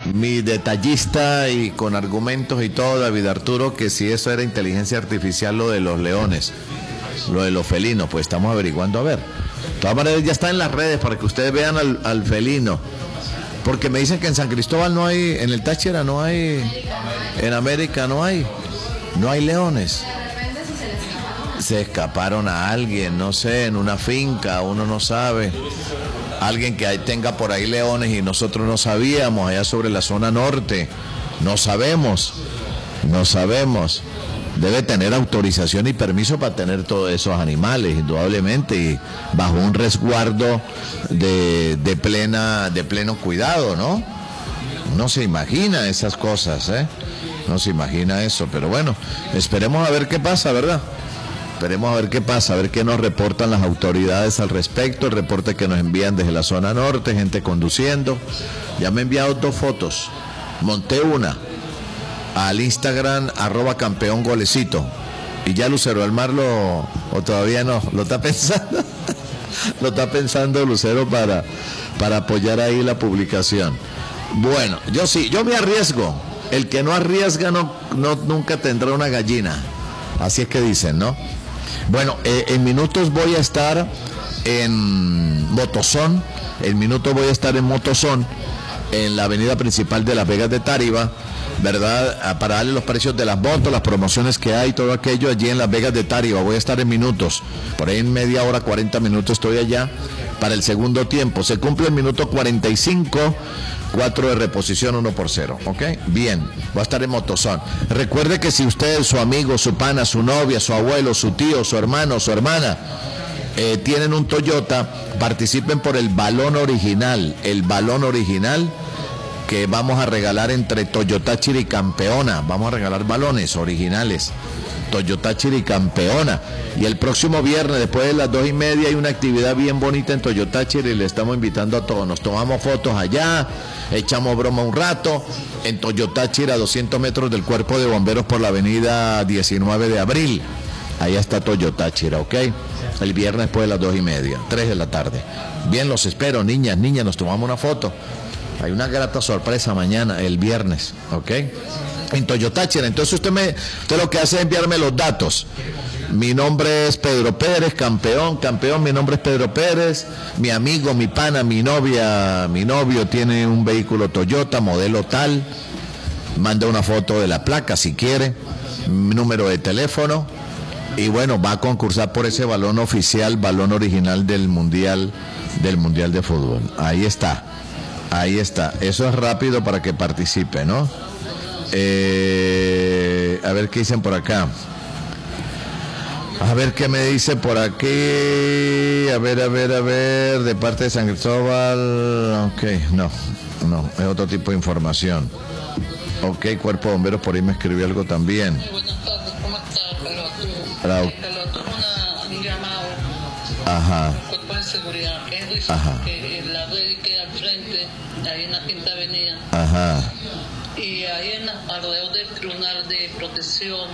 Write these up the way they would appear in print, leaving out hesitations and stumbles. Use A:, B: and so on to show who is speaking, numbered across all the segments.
A: mi detallista y con argumentos y todo, David Arturo, que si eso era inteligencia artificial, lo de los leones, lo de los felinos, pues estamos averiguando a ver. De todas maneras ya está en las redes para que ustedes vean al felino. Porque me dicen que en San Cristóbal no hay, en el Táchira no hay, en América no hay leones. Se escaparon a alguien, no sé, en una finca, uno no sabe. Alguien que ahí tenga por ahí leones y nosotros no sabíamos, allá sobre la zona norte. No sabemos. Debe tener autorización y permiso para tener todos esos animales, indudablemente, y bajo un resguardo de pleno cuidado, ¿no? No se imagina esas cosas, no se imagina eso, pero bueno, esperemos a ver qué pasa, ¿verdad? Esperemos a ver qué pasa, a ver qué nos reportan las autoridades al respecto, el reporte que nos envían desde la zona norte, gente conduciendo. Ya me he enviado 2 fotos, monté una al Instagram @campeongolecito, y ya Lucero del Mar o todavía no, lo está pensando, lo está pensando Lucero para apoyar ahí la publicación. Bueno, yo me arriesgo, el que no arriesga nunca tendrá una gallina, así es que dicen, ¿no? Bueno, en minutos voy a estar en Motozón, en la avenida principal de Las Vegas de Táriba, ¿verdad? Para darle los precios de las motos, las promociones que hay, todo aquello allí en Las Vegas de Táriba. Voy a estar en minutos, por ahí en media hora, 40 minutos estoy allá para el segundo tiempo. Se cumple el minuto 45, 4 de reposición, 1-0, ¿ok? Bien, va a estar en Motozón. Recuerde que si usted, su amigo, su pana, su novia, su abuelo, su tío, su hermano, su hermana, tienen un Toyota, participen por el balón original, que vamos a regalar entre Toyotáchira y Campeona. Vamos a regalar balones originales, Toyotáchira y Campeona. Y el próximo viernes, después de las 2:30, hay una actividad bien bonita en Toyotáchira y le estamos invitando a todos. Nos tomamos fotos allá, echamos broma un rato. En Toyotáchira, 200 metros del Cuerpo de Bomberos por la avenida 19 de abril. Ahí está Toyotáchira, ¿ok? El viernes después de las 2:30, 3 de la tarde. Bien, los espero, niñas, nos tomamos una foto. Hay una grata sorpresa mañana, el viernes, ¿ok? En Toyotáchira. Entonces usted lo que hace es enviarme los datos. Mi nombre es Pedro Pérez, campeón, mi nombre es Pedro Pérez. Mi amigo, mi pana, mi novio tiene un vehículo Toyota, modelo tal. Manda una foto de la placa si quiere, mi número de teléfono. Y bueno, va a concursar por ese balón oficial, balón original del Mundial de Fútbol. Ahí está. Eso es rápido para que participe, ¿no? A ver qué dicen por acá. A ver qué me dice por aquí. A ver, de parte de San Cristóbal. Ok, no, es otro tipo de información. Ok, Cuerpo de Bomberos, por ahí me escribió algo también.
B: Buenas tardes, ¿cómo está? Un llamado.
A: Ajá.
B: Cuerpo de seguridad.
A: Ajá.
B: Que la red queda al frente, ahí en la Quinta Avenida.
A: Ajá.
B: Y ahí alrededor del Tribunal de Protección.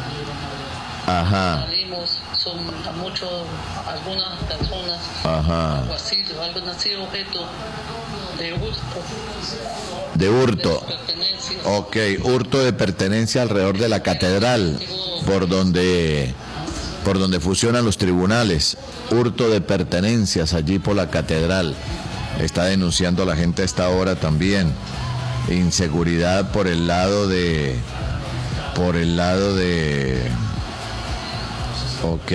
A: Ajá.
B: Salimos, son algunas personas,
A: ajá,
B: algo así objeto
A: de hurto. Ok, hurto de pertenencia alrededor de la catedral, por donde fusionan los tribunales. Hurto de pertenencias allí por la catedral. Está denunciando la gente a esta hora también. Inseguridad por el lado de Ok,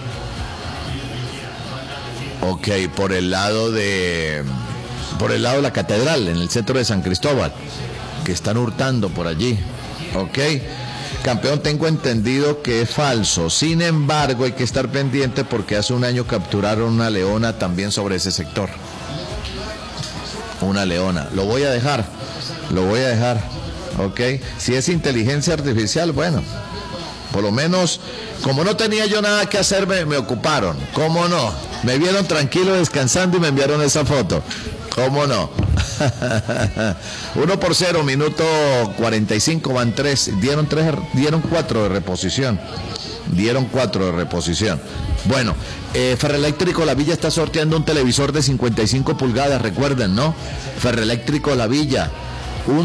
A: por el lado de la catedral, en el centro de San Cristóbal, que están hurtando por allí. Ok, campeón, tengo entendido que es falso. Sin embargo, hay que estar pendiente porque hace un año capturaron una leona también sobre ese sector. Una leona. Lo voy a dejar. Ok, si es inteligencia artificial, bueno, por lo menos, como no tenía yo nada que hacer, me ocuparon. ¿Cómo no? Me vieron tranquilo descansando y me enviaron esa foto. ¿Cómo no? 1-0, minuto 45, van 3. Dieron 4 de reposición. Bueno, Ferroeléctrico La Villa está sorteando un televisor de 55 pulgadas, recuerden, ¿no? Ferroeléctrico La Villa,